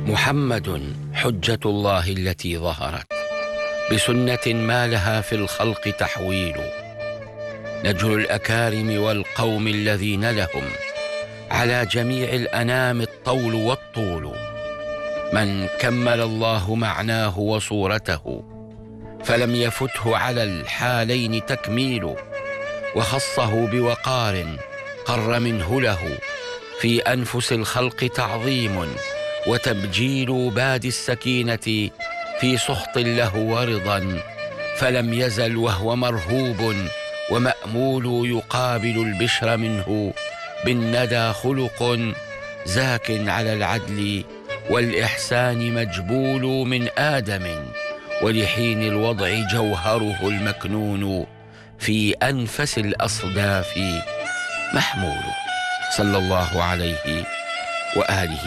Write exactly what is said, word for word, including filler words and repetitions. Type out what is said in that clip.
محمد حجة الله التي ظهرت بسنة ما لها في الخلق تحويل، نجل الأكارم والقوم الذين لهم على جميع الأنام الطول والطول، من كمل الله معناه وصورته فلم يفته على الحالين تكميل، وخصه بوقار قر منه له في أنفس الخلق تعظيم، وتبجيل باد السكينة في سخط له ورضا، فلم يزل وهو مرهوب ومأمول يقابل البشر منه بالندى خلق زاك على العدل والإحسان مجبول من آدم، ولحين الوضع جوهره المكنون في أنفس الأصداف محمول، صلى الله عليه وآله